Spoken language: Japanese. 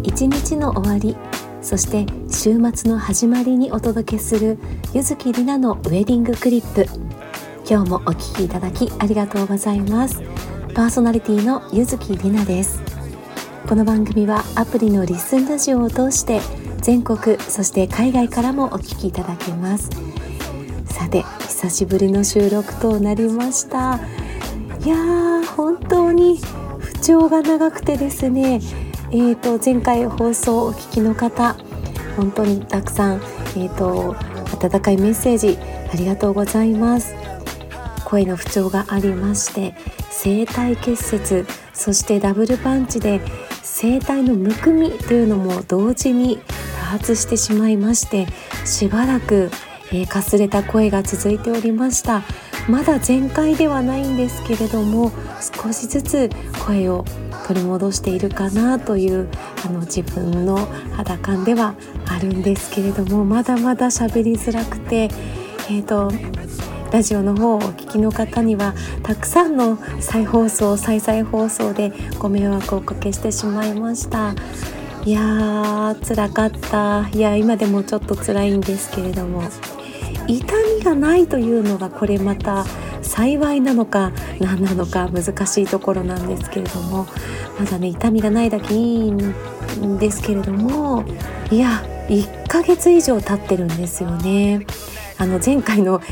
一日の終わり、そして週末の始まりにお届けする柚木里奈のウェディングクリップ。今日もお聞きいただきありがとうございます。パーソナリティの柚木里奈です。この番組はアプリのリスンラジオを通して全国、そして海外からもお聞きいただけます。さて、久しぶりの収録となりました。いやー、本当に不調が長くてですね、前回放送をお聞きの方、本当にたくさん、温かいメッセージありがとうございます。声の不調がありまして、声帯結節、そしてダブルパンチで声帯のむくみというのも同時に多発してしまいまして、しばらく、かすれた声が続いておりました。まだ全開ではないんですけれども、少しずつ声を取り戻しているかなという自分の肌感ではあるんですけれども、まだまだ喋りづらくて、ラジオの方をお聞きの方にはたくさんの再々放送でご迷惑をおかけしてしまいました。いやー、辛かった。いや、今でもちょっと辛いんですけれども、痛みがないというのがこれまた幸いなのか何なのか難しいところなんですけれども、まだね、痛みがないだけいいんですけれども、いや、1ヶ月以上経ってるんですよね。前回の